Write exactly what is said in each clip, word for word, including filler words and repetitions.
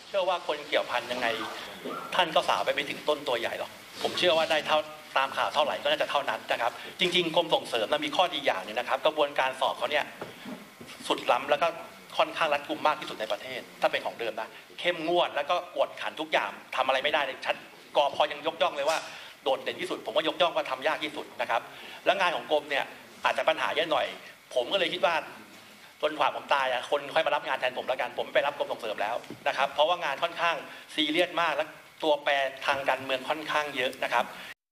เชื่อว่าคนเกี่ยวพันยังไงท่านก็สาวไปไม่ถึงต้นตัวใหญ่หรอกผมเชื่อว่าได้เท่าตามข่าวเท่าไหร่ก็น่าจะเท่านั้นนะครับจริงๆกรมส่งเสริมมีข้อดีอย่างนึงนะครับกระบวนการสอบเขาเนี่ยสุดล้ำแล้วก็ค่อนข้างรัดกุมมากที่สุดในประเทศถ้าเป็นของเดิมนะเข้มงวดแล้วก็กวดขันทุกอย่างทำอะไรไม่ได้เลยชัดกพยังยกย่องเลยว่าโดดเด่นที่สุดผมว่ายกย่องว่าทำยากที่สุดนะครับแล้วงานของกรมเนี่ยอาจจะปัญหาเยอะหน่อยผมก็เลยคิดว่าจนกว่าผมตายคนค่อยมารับงานแทนผมแล้วกันผมไม่ไปรับกรมส่งเสริมแล้วนะครับเพราะว่างานค่อนข้างซีเรียสมากและตัวแปรทางการเมืองค่อนข้างเยอะนะครับ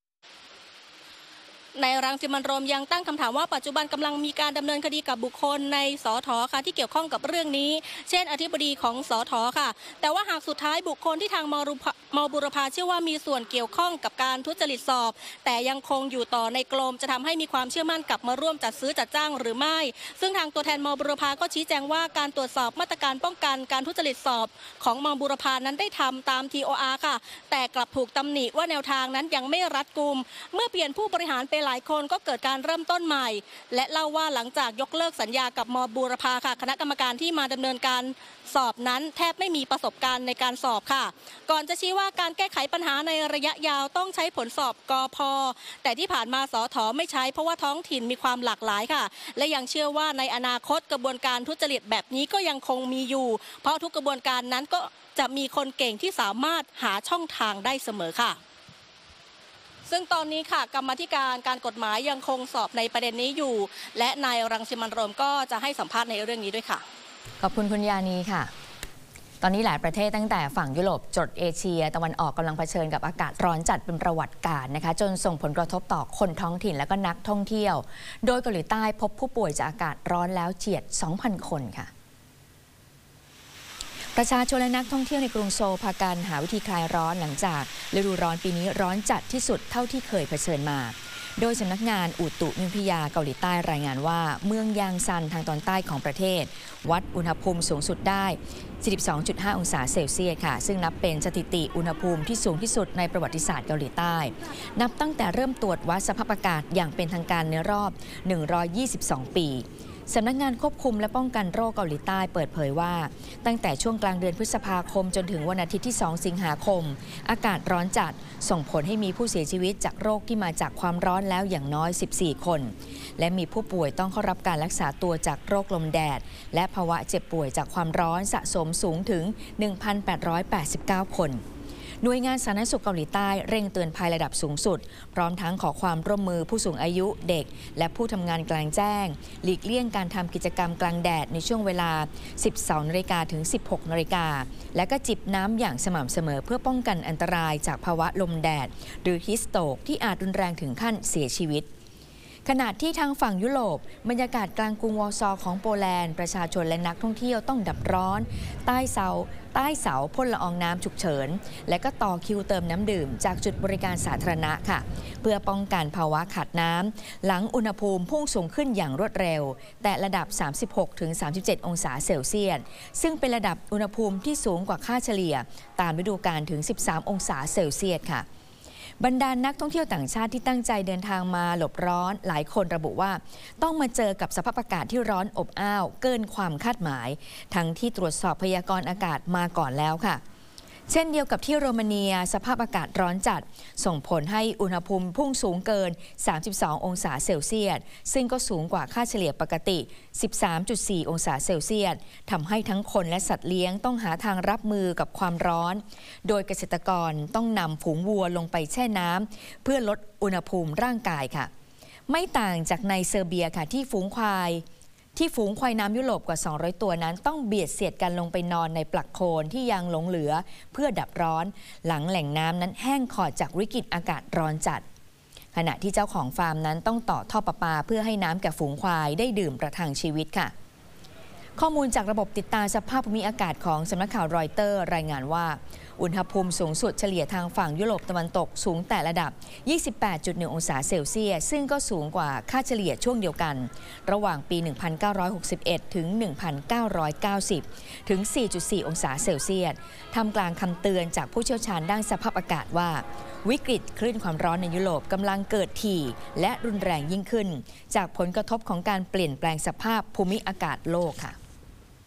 นายรังสิมันต์โรมยังตั้งคำถามว่าปัจจุบันกำลังมีการดำเนินคดีกับบุคคลในสทค่ะที่เกี่ยวข้องกับเรื่องนี้เช่นอธิบดีของสทค่ะแต่ว่าหากสุดท้ายบุคคลที่ทางมบุรพาเชื่อว่ามีส่วนเกี่ยวข้องกับการทุจริตสอบแต่ยังคงอยู่ต่อในกรมจะทำให้มีความเชื่อมั่นกลับมาร่วมจัดซื้อจัดจ้างหรือไม่ซึ่งทางตัวแทนมบุรพาก็ชี้แจงว่าการตรวจสอบมาตรการป้องกันการทุจริตสอบของมบุรพานั้นได้ทำตาม ที โอ อาร์ ค่ะแต่กลับถูกตำหนิว่าแนวทางนั้นยังไม่รัดกุมเมื่อเปลี่ยนผู้บริหารไปหลายคนก็เกิดการเริ่มต้นใหม่และเล่าว่าหลังจากยกเลิกสัญญากับมบูรพาค่ะคณะกรรมการที่มาดำเนินการสอบนั้นแทบไม่มีประสบการณ์ในการสอบค่ะก่อนจะชี้ว่าการแก้ไขปัญหาในระยะยาวต้องใช้ผลสอบกพ.แต่ที่ผ่านมาสท.ไม่ใช้เพราะว่าท้องถิ่นมีความหลากหลายค่ะและยังเชื่อว่าในอนาคตกระบวนการทุจริตแบบนี้ก็ยังคงมีอยู่เพราะทุกกระบวนการนั้นก็จะมีคนเก่งที่สามารถหาช่องทางได้เสมอค่ะซึ่งตอนนี้ค่ะกรรมาธิการการกฎหมายยังคงสอบในประเด็นนี้อยู่และนายรังสิมันต์โรมก็จะให้สัมภาษณ์ในเรื่องนี้ด้วยค่ะขอบคุณคุณยานีค่ะตอนนี้หลายประเทศตั้งแต่ฝั่งยุโรปจดเอเชียตะวันออกกำลังเผชิญกับอากาศร้อนจัดเป็นประวัติการนะคะจนส่งผลกระทบต่อคนท้องถิ่นและก็นักท่องเที่ยวโดยเกาหลีใต้พบผู้ป่วยจากอากาศร้อนแล้วเฉียด สองพัน คนค่ะประชาชนและนักท่องเที่ยวในกรุงโซลพากันหาวิธีคลายร้อนหลังจากฤดูร้อนปีนี้ร้อนจัดที่สุดเท่าที่เคยเผชิญมาโดยสำนักงานอุตุนิยมวิทยาเกาหลีใต้รายงานว่าเมืองยางซันทางตอนใต้ของประเทศวัดอุณหภูมิสูงสุดได้ สี่สิบสองจุดห้า องศาเซลเซียสค่ะซึ่งนับเป็นสถิติอุณหภูมิที่สูงที่สุดในประวัติศาสตร์เกาหลีใต้นับตั้งแต่เริ่มตรวจวัดสภาพอากาศอย่างเป็นทางการในรอบหนึ่งร้อยยี่สิบสองปีสำนักงานควบคุมและป้องกันโรคเกาหลีใต้เปิดเผยว่าตั้งแต่ช่วงกลางเดือนพฤษภาคมจนถึงวันอาทิตย์ที่สองสิงหาคมอากาศร้อนจัดส่งผลให้มีผู้เสียชีวิตจากโรคที่มาจากความร้อนแล้วอย่างน้อยสิบสี่คนและมีผู้ป่วยต้องเข้ารับการรักษาตัวจากโรคลมแดดและภาวะเจ็บป่วยจากความร้อนสะสมสูงถึง หนึ่งพันแปดร้อยแปดสิบเก้า คนหน่วยงานสาธารณสุขเกาหลีใต้เร่งเตือนภัยระดับสูงสุดพร้อมทั้งขอความร่วมมือผู้สูงอายุเด็กและผู้ทำงานกลางแจ้งหลีกเลี่ยงการทำกิจกรรมกลางแดดในช่วงเวลา สิบสองนาฬิกา ถึง สิบหกนาฬิกาและก็จิบน้ำอย่างสม่ำเสมอเพื่อป้องกันอันตรายจากภาวะลมแดดหรือฮีทสโตรกที่อาจรุนแรงถึงขั้นเสียชีวิตขณะที่ทางฝั่งยุโรปบรรยากาศกลางกรุงวอร์ซอของโปแลนด์ประชาชนและนักท่องเที่ยวต้องดับร้อนใต้เสาใต้เสาพ่นละอองน้ำฉุกเฉินและก็ต่อคิวเติมน้ำดื่มจากจุดบริการสาธารณะค่ะเพื่อป้องกันภาวะขาดน้ำหลังอุณหภูมิพุ่งสูงขึ้นอย่างรวดเร็วแต่ระดับ สามสิบหกถึงสามสิบเจ็ด องศาเซลเซียสซึ่งเป็นระดับอุณหภูมิที่สูงกว่าค่าเฉลี่ยตามฤดูกาลถึงสิบสามองศาเซลเซียสค่ะบรรดา นักท่องเที่ยวต่างชาติที่ตั้งใจเดินทางมาหลบร้อนหลายคนระบุว่าต้องมาเจอกับสภาพอากาศที่ร้อนอบอ้าวเกินความคาดหมายทั้งที่ตรวจสอบพยากรณ์อากาศมาก่อนแล้วค่ะเช่นเดียวกับที่โรมาเนียสภาพอากาศร้อนจัดส่งผลให้อุณหภูมิพุ่งสูงเกิน สามสิบสอง องศาเซลเซียสซึ่งก็สูงกว่าค่าเฉลี่ยปกติ สิบสามจุดสี่ องศาเซลเซียสทำให้ทั้งคนและสัตว์เลี้ยงต้องหาทางรับมือกับความร้อนโดยเกษตรกรต้องนำฝูงวัวลงไปแช่น้ำเพื่อลดอุณหภูมิร่างกายค่ะไม่ต่างจากในเซอร์เบียค่ะที่ฝูงควายที่ฝูงควายน้ำยุโรปกว่าสองร้อยตัวนั้นต้องเบียดเสียดกันลงไปนอนในปลักโคลนที่ยังหลงเหลือเพื่อดับร้อนหลังแหล่งน้ำนั้นแห้งขอดจากวิกฤตอากาศร้อนจัดขณะที่เจ้าของฟาร์มนั้นต้องต่อท่อประปาเพื่อให้น้ำแก่ฝูงควายได้ดื่มประทังชีวิตค่ะข้อมูลจากระบบติดตามสภาพภูมิอากาศของสำนักข่าวรอยเตอร์รายงานว่าอุณหภูมิสูงสุดเฉลี่ยทางฝั่งยุโรปตะวันตกสูงแต่ระดับ ยี่สิบแปดจุดหนึ่ง องศาเซลเซียสซึ่งก็สูงกว่าค่าเฉลี่ยช่วงเดียวกันระหว่างปี หนึ่งพันเก้าร้อยหกสิบเอ็ด ถึง หนึ่งพันเก้าร้อยเก้าสิบ ถึง สี่จุดสี่ องศาเซลเซียสทำกลางคำเตือนจากผู้เชี่ยวชาญด้านสภาพอากาศว่าวิกฤตคลื่นความร้อนในยุโรปกำลังเกิดถี่และรุนแรงยิ่งขึ้นจากผลกระทบของการเปลี่ยนแปลงสภาพภูมิอากาศโลกค่ะ